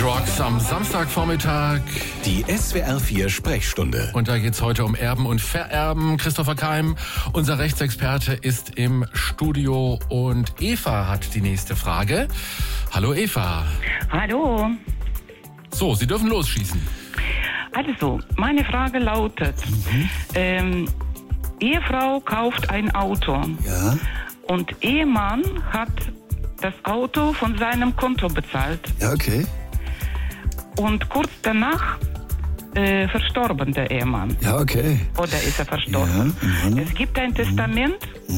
Rocks am Samstagvormittag. Die SWR 4 Sprechstunde. Und da geht's heute um Erben und Vererben. Christopher Keim, unser Rechtsexperte, ist im Studio und Eva hat die nächste Frage. Hallo Eva. Hallo. So, Sie dürfen losschießen. Also, meine Frage lautet, Ehefrau kauft ein Auto. Ja. Und Ehemann hat das Auto von seinem Konto bezahlt. Ja, okay. Und kurz danach verstorben der Ehemann. Ja, okay. Oder ist er verstorben? Ja, Es gibt ein Testament,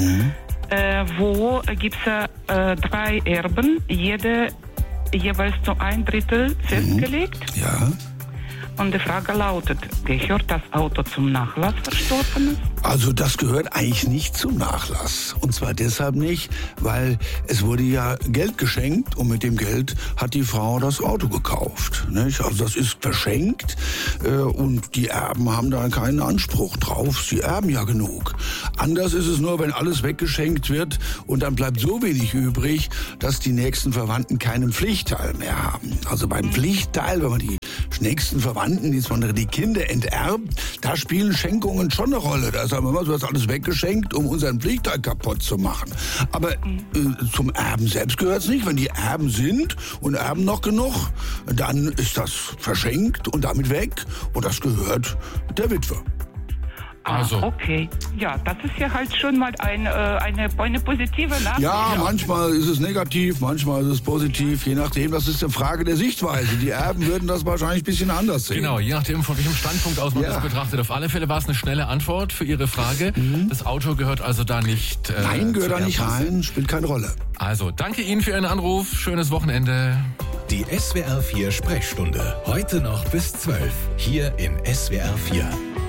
wo gibt es 3 Erben, jede jeweils zu 1/3 festgelegt. Ja. Und die Frage lautet, gehört das Auto zum Nachlass Verstorbenen? Also das gehört eigentlich nicht zum Nachlass. Und zwar deshalb nicht, weil es wurde ja Geld geschenkt und mit dem Geld hat die Frau das Auto gekauft. Nicht? Also das ist verschenkt und die Erben haben da keinen Anspruch drauf. Sie erben ja genug. Anders ist es nur, wenn alles weggeschenkt wird und dann bleibt so wenig übrig, dass die nächsten Verwandten keinen Pflichtteil mehr haben. Also beim Pflichtteil, wenn man die nächsten Verwandten, insbesondere die Kinder, enterbt, da spielen Schenkungen schon eine Rolle. Da sagen wir mal, du hast alles weggeschenkt, um unseren Pflichtteil kaputt zu machen. Aber zum Erben selbst gehört es nicht. Wenn die Erben sind und erben noch genug, dann ist das verschenkt und damit weg. Und das gehört der Witwe. Also. Okay. Ja, das ist ja halt schon mal eine positive Nachricht. Ja, manchmal ist es negativ, manchmal ist es positiv, je nachdem, das ist eine Frage der Sichtweise. Die Erben würden das wahrscheinlich ein bisschen anders sehen. Genau, je nachdem, von welchem Standpunkt aus man das betrachtet. Auf alle Fälle war es eine schnelle Antwort für Ihre Frage. Das Auto gehört also da nicht Nein, gehört da nicht Erbmasse. rein, spielt keine Rolle. Also, danke Ihnen für Ihren Anruf. Schönes Wochenende. Die SWR 4 Sprechstunde. Heute noch bis 12. Hier in SWR 4.